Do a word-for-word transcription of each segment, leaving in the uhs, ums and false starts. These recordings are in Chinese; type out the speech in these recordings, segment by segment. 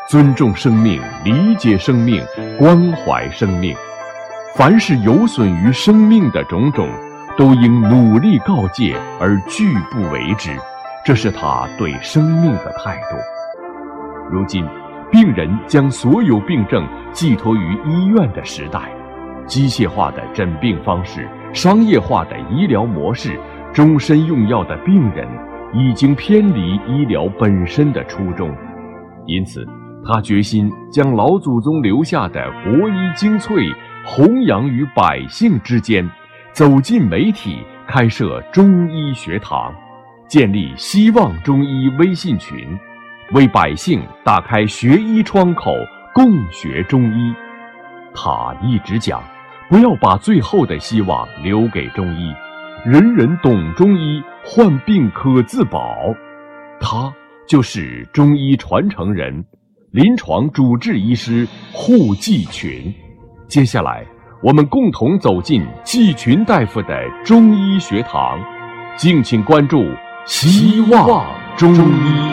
尊重生命，理解生命，关怀生命。凡是有损于生命的种种，都应努力告诫而拒不为之，这是他对生命的态度。如今，病人将所有病症寄托于医院的时代，机械化的诊病方式，商业化的医疗模式，终身用药的病人，已经偏离医疗本身的初衷。因此，他决心将老祖宗留下的国医精粹弘扬于百姓之间，走进媒体，开设中医学堂，建立希望中医微信群，为百姓打开学医窗口，共学中医。他一直讲，不要把最后的希望留给中医，人人懂中医，患病可自保。他就是中医传承人，临床主治医师护季群。接下来，我们共同走进季群大夫的中医学堂，敬请关注希望中医。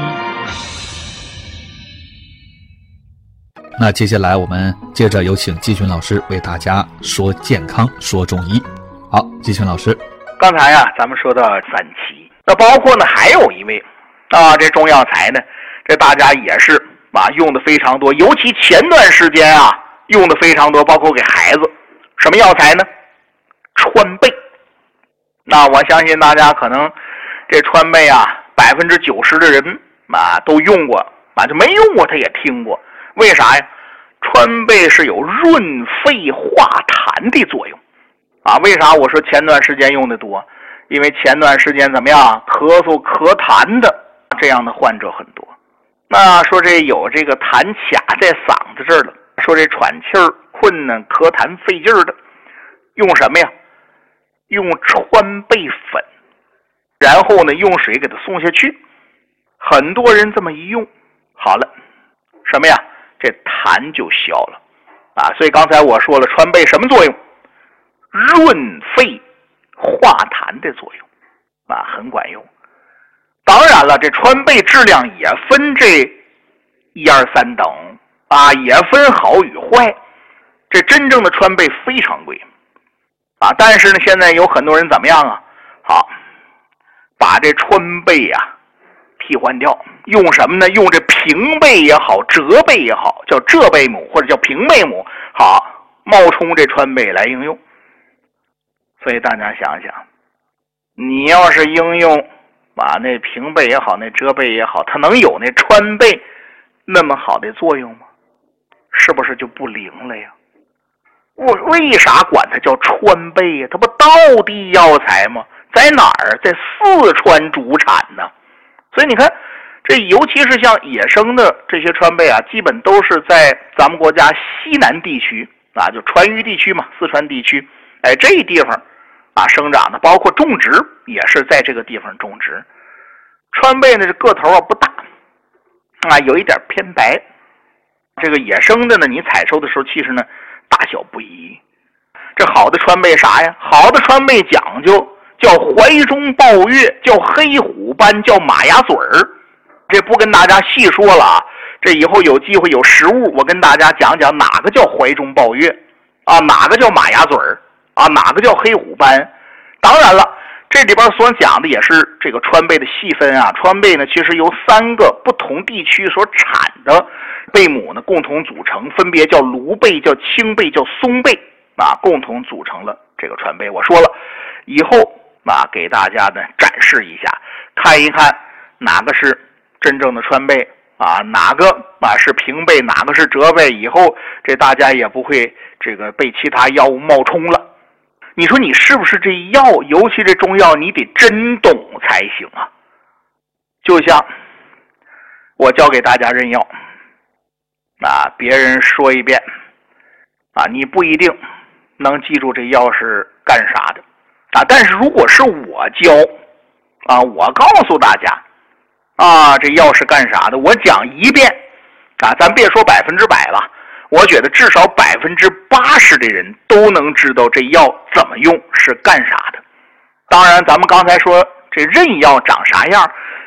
那接下来我们接着有请季群老师为大家说健康说中医。好，季群老师。 刚才啊咱们说到三期，那包括呢还有一位啊，这中药材呢，这大家也是啊用的非常多，尤其前段时间啊用的非常多，包括给孩子。什么药材呢？川贝。那我相信大家可能这川贝啊百分之九十的人啊都用过啊，就没用过他也听过。为啥呀？川贝是有润肺化痰的作用啊。为啥我说前段时间用的多？因为前段时间怎么样，咳嗽咳痰的这样的患者很多。那说这有这个痰卡在嗓子这儿了，说这喘气儿困难，咳痰费劲儿的，用什么呀？用川贝粉，然后呢用水给它送下去。很多人这么一用，好了，什么呀？这痰就消了啊。所以刚才我说了，川贝什么作用？润肺化痰的作用啊，很管用。当然了，这川贝质量也分这一二三等啊，也分好与坏。这真正的川贝非常贵啊，但是呢，现在有很多人怎么样啊？好，把这川贝啊替换掉，用什么呢？用这平贝也好，浙贝也好，叫浙贝母或者叫平贝母，好冒充这川贝来应用。所以大家想想，你要是应用啊那平贝也好，那浙贝也好，它能有那川贝那么好的作用吗？是不是就不灵了呀？我为啥管它叫川贝呀？它不道地药材吗？在哪儿？在四川主产呢。所以你看，这尤其是像野生的这些川贝啊，基本都是在咱们国家西南地区啊，就川渝地区嘛，四川地区，哎，这地方啊生长的，包括种植也是在这个地方种植。川贝呢，这个头啊不大啊，有一点偏白。这个野生的呢，你采收的时候其实呢大小不一。这好的川贝啥呀？好的川贝讲究叫怀中抱月，叫黑虎斑，叫马牙嘴儿。这不跟大家细说了啊，这以后有机会有实物，我跟大家讲讲哪个叫怀中抱月啊，哪个叫马牙嘴儿啊，哪个叫黑虎斑。当然了，这里边所讲的也是这个川贝的细分啊。川贝呢，其实由三个不同地区所产的贝母呢共同组成，分别叫芦贝、叫青贝、叫松贝啊，共同组成了这个川贝。我说了，以后啊给大家呢展示一下，看一看哪个是真正的川贝啊，哪个啊是平贝，哪个是浙贝，以后这大家也不会这个被其他药物冒充了。你说你是不是这药，尤其这中药你得真懂才行啊。就像我教给大家认药啊，别人说一遍啊，你不一定能记住这药是干啥的啊。但是如果是我教啊，我告诉大家啊，这药是干啥的，我讲一遍啊，咱别说百分之百了，我觉得至少百分之八十的人都能知道这药怎么用，是干啥的。当然，咱们刚才说这认药长啥样，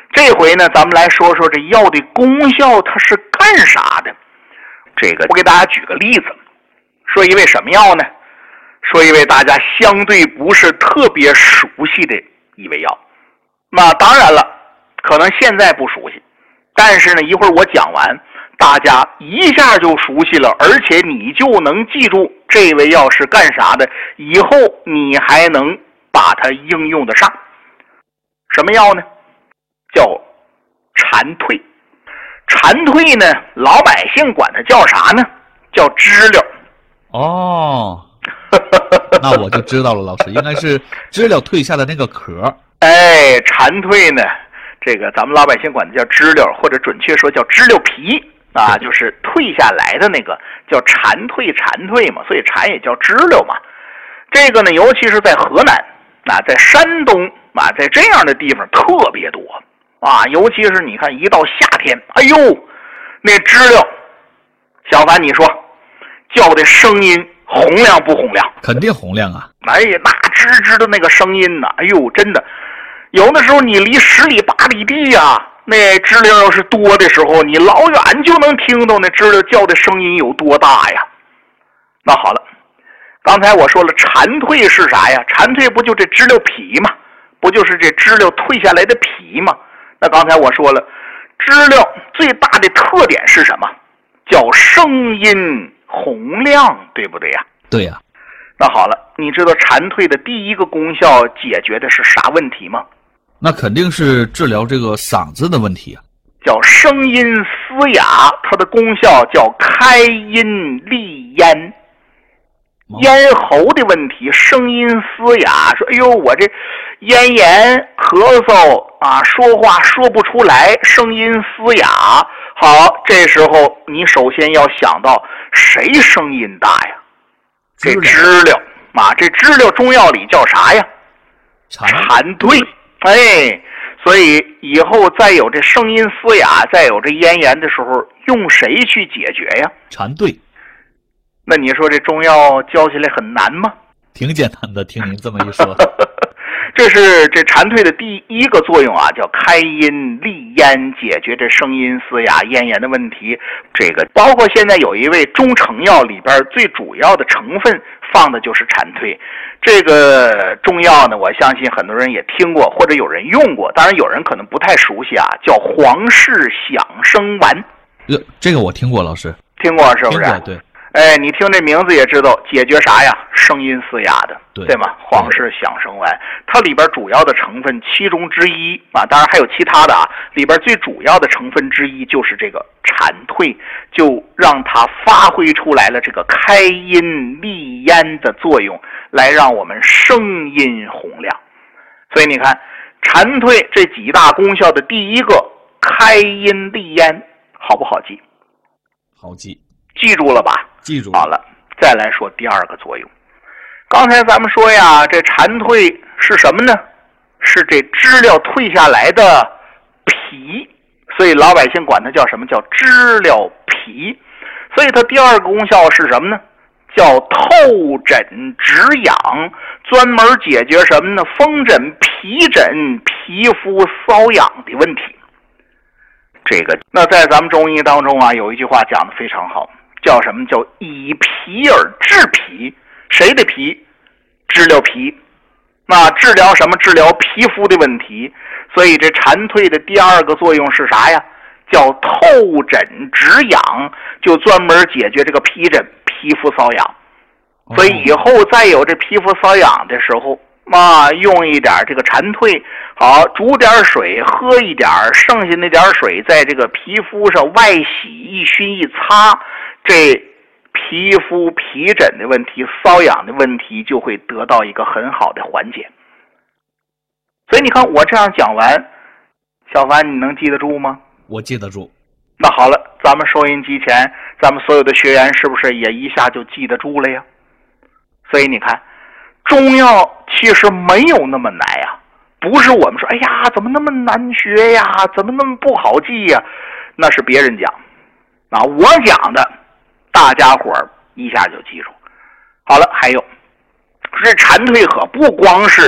这回呢，咱们来说说这药的功效，它是干啥的？这个我给大家举个例子，说一味什么药呢？说一味大家相对不是特别熟悉的一味药。那当然了，可能现在不熟悉，但是呢，一会儿我讲完，大家一下就熟悉了，而且你就能记住这味药是干啥的，以后你还能把它应用得上。什么药呢？叫蝉蜕。蝉蜕呢，老百姓管它叫啥呢？叫知了。 哦，那我就知道了，老师，应该是知了蜕下的那个壳。 哎，蝉蜕呢，这个咱们老百姓管它叫知了，或者准确说叫知了皮啊，就是蜕下来的那个叫蝉蜕，蝉蜕嘛，所以蝉也叫知了嘛。这个呢，尤其是在河南啊，在山东啊，在这样的地方特别多啊，尤其是你看一到夏天，哎呦，那知了，小凡你说叫的声音洪亮不洪亮？ 肯定洪亮啊！ 哎呀，那吱吱的那个声音呢，哎呦，真的，有的时候你离十里八里地呀、啊，那知了要是多的时候，你老远就能听到那知了叫的声音有多大呀。那好了，刚才我说了，蝉蜕是啥呀？蝉蜕不就这知了皮吗？不就是这知了蜕下来的皮吗？那刚才我说了，知了最大的特点是什么？叫声音洪亮，对不对呀？ 对呀。 那好了，你知道蝉蜕的第一个功效解决的是啥问题吗？ 那肯定是治疗这个嗓子的问题啊。 叫声音嘶哑，它的功效叫开音利咽。咽喉的问题，声音嘶哑，说哎呦我这咽炎咳嗽啊，说话说不出来，声音嘶哑。好，这时候你首先要想到谁声音大呀？这知了啊，这知了中药里叫啥呀？蝉蜕。哎，所以以后再有这声音嘶哑，再有这咽炎的时候，用谁去解决呀？ 蝉蜕。 那你说这中药教起来很难吗？ 挺简单的，听您这么一说。 这是这蝉蜕的第一个作用啊，叫开音利咽，解决这声音嘶哑咽炎的问题。这个包括现在有一味中成药里边最主要的成分放的就是蝉蜕。这个中药呢，我相信很多人也听过，或者有人用过，当然有人可能不太熟悉啊，叫黄氏响声丸。 呃，这个我听过，老师听过是不是？ 听过，对。 哎，你听这名字也知道解决啥呀？声音嘶哑的， 对对吗？黄氏响声丸，它里边主要的成分其中之一啊，当然还有其他的啊，里边最主要的成分之一就是这个蝉蜕，就让它发挥出来了这个开音利咽的作用，来让我们声音洪亮。所以你看，蝉蜕这几大功效的第一个开音利咽，好不好记？ 好记， 记住了吧？ 记住。 好了，再来说第二个作用。刚才咱们说呀，这蝉蜕是什么呢？是这知了蜕下来的皮，所以老百姓管它叫什么？叫知了皮。所以它第二个功效是什么呢？叫透疹止痒，专门解决什么呢？风疹、皮疹、皮肤瘙痒的问题。这个那在咱们中医当中啊，有一句话讲得非常好，叫什么？叫以皮而治皮。谁的皮？知了皮。那治疗什么？治疗皮肤的问题。所以这蝉蜕的第二个作用是啥呀？叫透疹止痒，就专门解决这个皮疹、皮肤瘙痒。所以以后再有这皮肤瘙痒的时候啊，用一点这个蝉蜕，好煮点水喝一点，剩下那点水在这个皮肤上外洗一熏一擦，这皮肤皮疹的问题、瘙痒的问题就会得到一个很好的缓解。所以你看我这样讲完，小凡你能记得住吗？ 我记得住。 那好了，咱们收音机前咱们所有的学员是不是也一下就记得住了呀？所以你看，中药其实没有那么难呀，不是我们说哎呀怎么那么难学呀，怎么那么不好记呀，那是别人讲啊，我讲的大家伙儿一下就记住。好了，还有这蝉蜕可不光是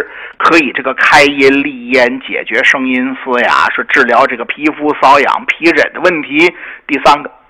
可以这个开阴利咽，解决声音嘶哑，说治疗这个皮肤瘙痒、皮疹的问题。第三个